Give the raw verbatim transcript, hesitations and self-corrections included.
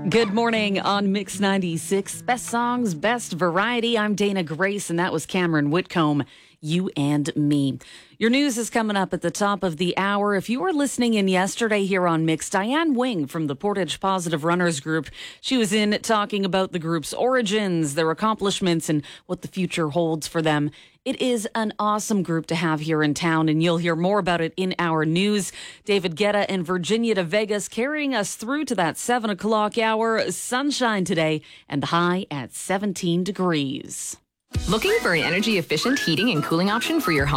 Good morning on Mix ninety-six. Best songs, best variety. I'm Dana Grace, and that was Cameron Whitcomb. You and me. Your news is coming up at the top of the hour. If you were listening in yesterday here on Mix, Diane Wing from the Portage Positive Runners Group, she was in talking about the group's origins, their accomplishments, and what the future holds for them. It is an awesome group to have here in town, and you'll hear more about it in our news. David Guetta and Virginia de Vegas carrying us through to that seven o'clock hour. Sunshine today and the high at seventeen degrees. Looking for an energy-efficient heating and cooling option for your home?